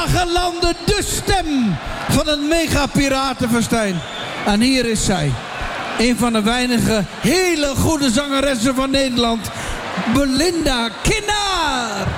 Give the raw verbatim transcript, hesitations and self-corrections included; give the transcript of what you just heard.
lage landen de stem van het mega-piratenfestijn. En hier is zij. Een van de weinige hele goede zangeressen van Nederland. Belinda Kinnaar.